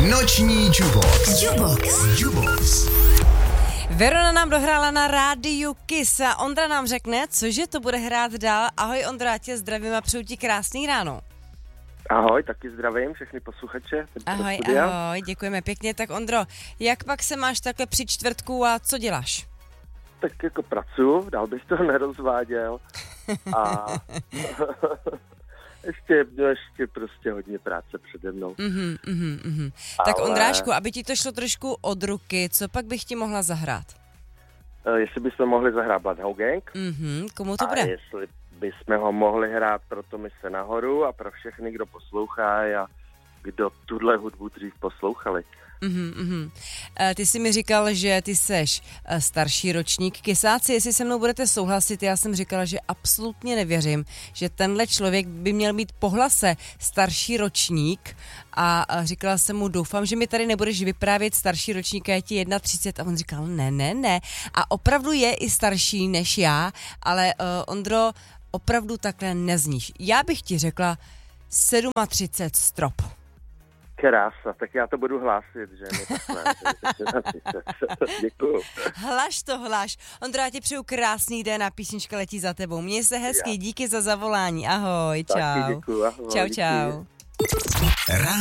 Noční Jubox. Verona nám dohrála na rádiu Kiss a Ondra nám řekne, cože to bude hrát dál. Ahoj Ondro, já tě zdravím a přeju ti krásný ráno. Ahoj, taky zdravím všechny posluchače. Ahoj, děkujeme pěkně. Tak Ondro, jak pak se máš takhle při čtvrtku a co děláš? Tak jako pracuju, dál bych to nerozváděl. A ještě prostě hodně práce přede mnou. Tak Ondrášku, aby ti to šlo trošku od ruky, co pak bych ti mohla zahrát? Jestli bychom mohli zahrát Bloodhound Gang. Komu to bude? A jestli bychom ho mohli hrát pro to Mise nahoru a pro všechny, kdo poslouchá a kdo tuhle hudbu dřív poslouchali. Ty jsi mi říkal, že ty seš starší ročník. Kysáci, jestli se mnou budete souhlasit, já jsem říkala, že absolutně nevěřím, že tenhle člověk by měl být po hlase starší ročník a říkala jsem mu, doufám, že mi tady nebudeš vyprávět starší ročník, je ti 31 a on říkal, ne. A opravdu je i starší než já, ale Ondro, opravdu takhle nezníš. Já bych ti řekla 37 strop. Krása, tak já to budu hlásit, že mi takhle. Děkuju. Hlaš. Ondro, já ti přeju krásný den a písnička letí za tebou. Měj se hezky, díky za zavolání. Ahoj, čau. Taky děkuju, ahoj. Čau.